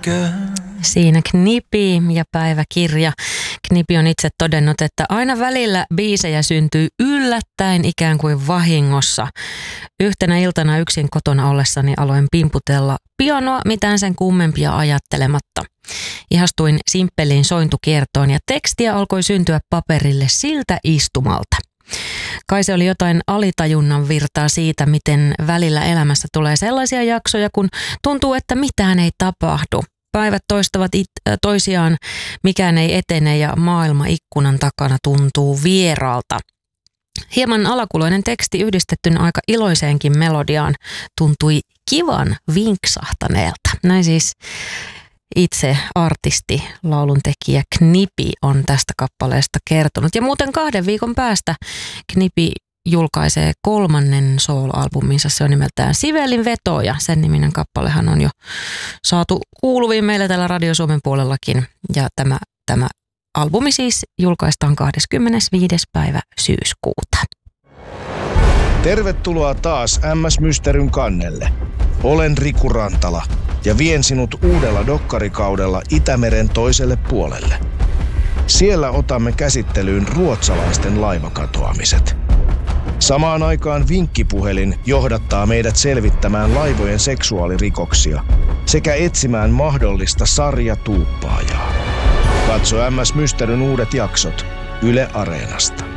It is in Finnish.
Siinä Knipi ja päiväkirja. Knipi on itse todennut, että aina välillä biisejä syntyy yllättäen ikään kuin vahingossa. Yhtenä iltana yksin kotona ollessani aloin pimputella pianoa mitään sen kummempia ajattelematta. Ihastuin simppeliin sointukiertoon ja tekstiä alkoi syntyä paperille siltä istumalta. Kai se oli jotain alitajunnan virtaa siitä, miten välillä elämässä tulee sellaisia jaksoja, kun tuntuu, että mitään ei tapahdu. Päivät toistavat toisiaan, mikään ei etene ja maailma ikkunan takana tuntuu vieraalta. Hieman alakuloinen teksti yhdistettynä aika iloiseenkin melodiaan tuntui kivan vinksahtaneelta. Näin siis itse artisti, lauluntekijä Knipi on tästä kappaleesta kertonut. Ja muuten 2 viikon päästä Knipi julkaisee 3. soul-albuminsa. Se on nimeltään Sivelin veto ja sen niminen kappalehan on jo saatu kuuluviin meillä täällä Radio Suomen puolellakin. Ja tämä albumi siis julkaistaan 25. päivä syyskuuta. Tervetuloa taas MS Mysteryn kannelle. Olen Riku Rantala ja vien sinut uudella dokkarikaudella Itämeren toiselle puolelle. Siellä otamme käsittelyyn ruotsalaisten laivakatoamiset. Samaan aikaan vinkkipuhelin johdattaa meidät selvittämään laivojen seksuaalirikoksia sekä etsimään mahdollista sarjatuuppaajaa. Katso MS Mysteryn uudet jaksot Yle Areenasta.